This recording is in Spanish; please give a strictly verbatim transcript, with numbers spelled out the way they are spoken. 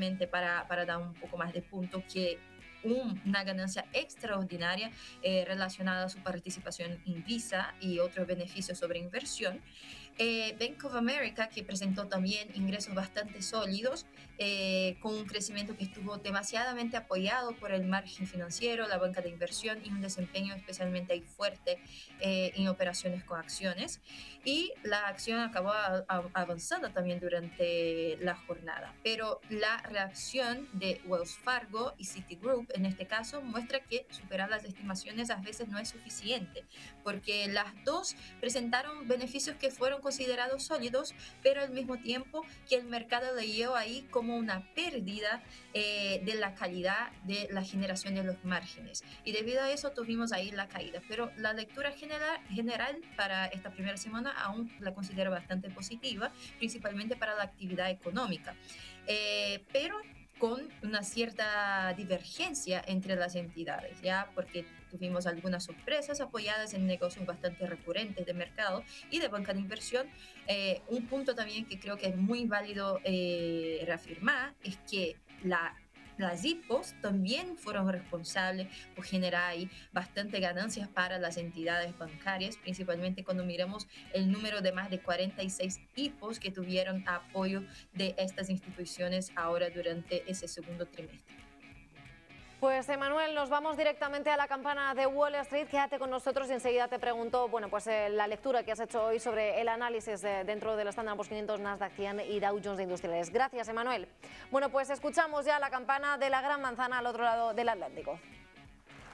simplemente para, para dar un poco más de punto que una ganancia extraordinaria eh, relacionada a su participación en Visa y otros beneficios sobre inversión. Eh, Bank of America, que presentó también ingresos bastante sólidos, eh, con un crecimiento que estuvo demasiadamente apoyado por el margen financiero, la banca de inversión y un desempeño especialmente ahí fuerte eh, en operaciones con acciones. Y la acción acabó a, a, avanzando también durante la jornada. Pero la reacción de Wells Fargo y Citigroup, en este caso, muestra que superar las estimaciones a veces no es suficiente, porque las dos presentaron beneficios que fueron considerados sólidos, pero al mismo tiempo que el mercado leyó ahí como una pérdida eh, de la calidad de la generación de los márgenes. Y debido a eso tuvimos ahí la caída. Pero la lectura general, general para esta primera semana aún la considero bastante positiva, principalmente para la actividad económica. Eh, pero con una cierta divergencia entre las entidades, ¿ya? Porque tuvimos algunas sorpresas apoyadas en negocios bastante recurrentes de mercado y de banca de inversión. Eh, un punto también que creo que es muy válido eh, reafirmar es que la las I P Os también fueron responsables por generar ahí bastante ganancias para las entidades bancarias, principalmente cuando miramos el número de más de cuarenta y seis I P Os que tuvieron apoyo de estas instituciones ahora durante ese segundo trimestre. Pues Emanuel, nos vamos directamente a la campana de Wall Street. Quédate con nosotros y enseguida te pregunto, bueno, pues eh, la lectura que has hecho hoy sobre el análisis de, dentro del Standard and Poor's quinientos, Nasdaq cien y Dow Jones de Industriales. Gracias, Emanuel. Bueno, pues escuchamos ya la campana de la Gran Manzana al otro lado del Atlántico.